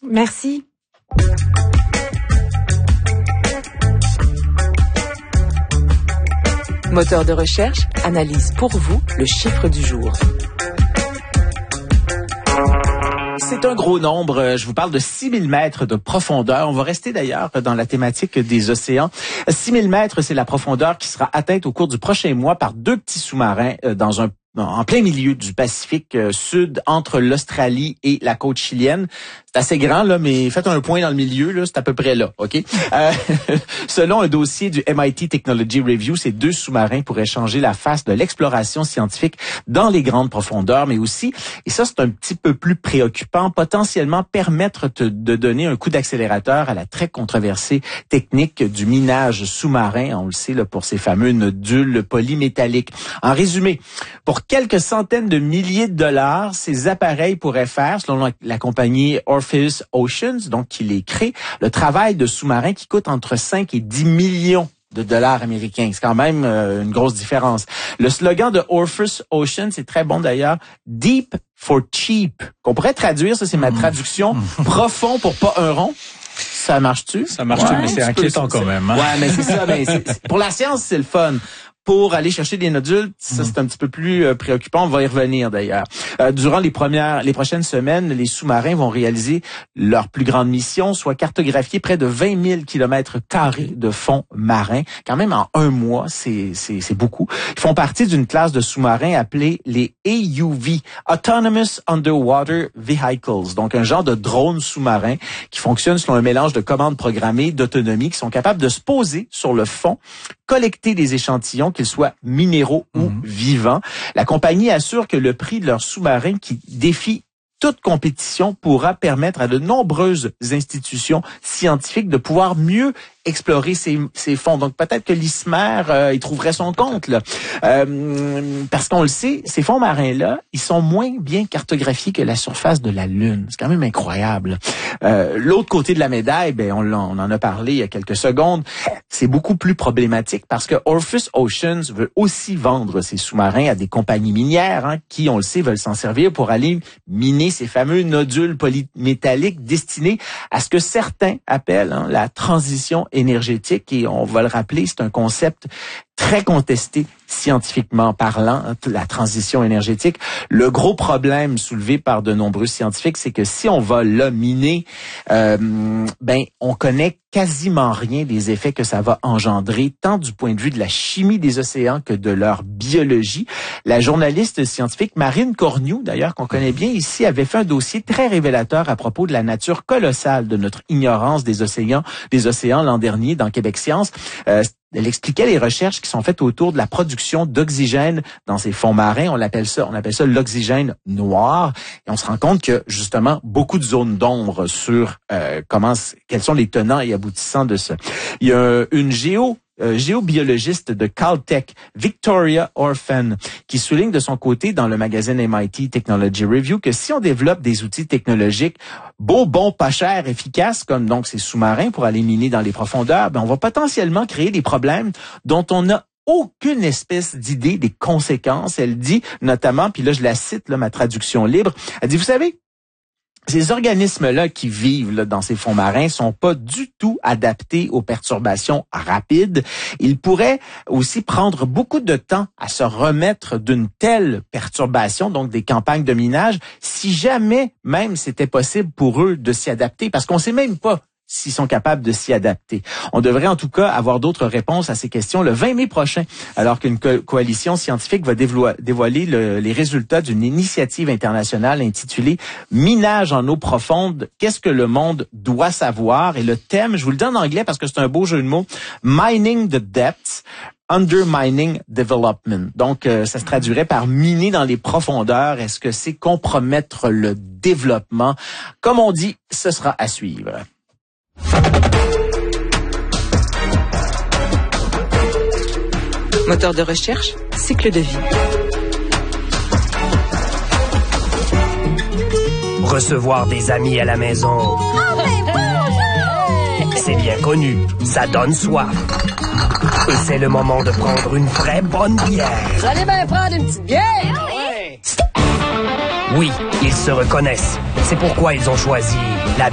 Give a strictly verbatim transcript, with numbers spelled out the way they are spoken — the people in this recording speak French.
Merci. Moteur de recherche analyse pour vous le chiffre du jour. C'est un gros nombre. Je vous parle de six mille mètres de profondeur. On va rester d'ailleurs dans la thématique des océans. six mille mètres, c'est la profondeur qui sera atteinte au cours du prochain mois par deux petits sous-marins dans un en plein milieu du Pacifique euh, Sud, entre l'Australie et la côte chilienne. C'est assez grand, là, mais faites un point dans le milieu, là, c'est à peu près là, OK? Euh, selon un dossier du M I T Technology Review, ces deux sous-marins pourraient changer la face de l'exploration scientifique dans les grandes profondeurs, mais aussi, et ça c'est un petit peu plus préoccupant, potentiellement permettre de, de donner un coup d'accélérateur à la très controversée technique du minage sous-marin, on le sait, là, pour ces fameux nodules polymétalliques. En résumé, pour quelques centaines de milliers de dollars, ces appareils pourraient faire, selon la, la compagnie Orpheus Oceans, donc qui les crée, le travail de sous-marins qui coûte entre cinq et dix millions de dollars américains. C'est quand même euh, une grosse différence. Le slogan de Orpheus Oceans, c'est très bon d'ailleurs, Deep for cheap, qu'on pourrait traduire, ça c'est ma traduction, profond pour pas un rond. Ça marche-tu? Ça marche-tu, ouais, mais c'est inquiétant quand même. Hein? Ouais, mais c'est ça. Mais c'est, c'est, pour la science, c'est le fun. Pour aller chercher des nodules, ça c'est un petit peu plus euh, préoccupant. On va y revenir d'ailleurs. Euh, durant les premières, les prochaines semaines, les sous-marins vont réaliser leur plus grande mission, soit cartographier près de vingt mille kilomètres carrés de fond marin. Quand même en un mois, c'est c'est c'est beaucoup. Ils font partie d'une classe de sous-marins appelés les A U V, Autonomous Underwater Vehicles, donc un genre de drone sous-marin qui fonctionne selon un mélange de commandes programmées, d'autonomie, qui sont capables de se poser sur le fond, collecter des échantillons, qu'ils soient minéraux ou mmh. vivants. La compagnie assure que le prix de leur sous-marin, qui défie toute compétition, pourra permettre à de nombreuses institutions scientifiques de pouvoir mieux explorer ces, ces fonds. Donc peut-être que l'I S M E R, euh, il trouverait son compte, là. Euh, parce qu'on le sait, ces fonds marins-là, ils sont moins bien cartographiés que la surface de la Lune. C'est quand même incroyable. Euh, l'autre côté de la médaille, ben on, on en a parlé il y a quelques secondes, c'est beaucoup plus problématique parce que Orpheus Oceans veut aussi vendre ses sous-marins à des compagnies minières, hein, qui, on le sait, veulent s'en servir pour aller miner ces fameux nodules polymétalliques destinés à ce que certains appellent, hein, la transition énergétique. Et on va le rappeler, c'est un concept très contesté scientifiquement parlant, la transition énergétique. Le gros problème soulevé par de nombreux scientifiques, c'est que si on va là miner, euh, ben on connaît quasiment rien des effets que ça va engendrer, tant du point de vue de la chimie des océans que de leur biologie. La journaliste scientifique Marine Cornu, d'ailleurs qu'on connaît bien ici, avait fait un dossier très révélateur à propos de la nature colossale de notre ignorance des océans, des océans l'an dernier dans Québec Science. Euh, Elle expliquait les recherches qui sont faites autour de la production d'oxygène dans ces fonds marins. On l'appelle ça, on appelle ça l'oxygène noir. Et on se rend compte que justement beaucoup de zones d'ombre sur euh, comment, quels sont les tenants et aboutissants de ça. Il y a une géo Euh, géobiologiste de Caltech, Victoria Orphan, qui souligne de son côté dans le magazine M I T Technology Review que si on développe des outils technologiques beaux, bons, pas chers, efficaces, comme donc ces sous-marins pour aller miner dans les profondeurs, ben on va potentiellement créer des problèmes dont on a aucune espèce d'idée des conséquences. Elle dit notamment, puis là je la cite, là, ma traduction libre, elle dit, vous savez, ces organismes-là qui vivent là, dans ces fonds marins sont pas du tout adaptés aux perturbations rapides. Ils pourraient aussi prendre beaucoup de temps à se remettre d'une telle perturbation, donc des campagnes de minage, si jamais même c'était possible pour eux de s'y adapter, parce qu'on sait même pas s'ils sont capables de s'y adapter. On devrait en tout cas avoir d'autres réponses à ces questions le vingt mai prochain, alors qu'une co- coalition scientifique va dévo- dévoiler le, les résultats d'une initiative internationale intitulée « Minage en eau profonde, qu'est-ce que le monde doit savoir ?» Et le thème, je vous le dis en anglais parce que c'est un beau jeu de mots, « Mining the Depths ». Undermining Development. Donc, euh, ça se traduirait par miner dans les profondeurs. Est-ce que c'est compromettre le développement? Comme on dit, ce sera à suivre. Moteur de recherche, cycle de vie. Recevoir des amis à la maison. Oh, mais bonjour! C'est bien connu, ça donne soif. Et c'est le moment de prendre une vraie bonne bière. Vous allez bien prendre une petite bière? Oui. Oui, ils se reconnaissent. C'est pourquoi ils ont choisi la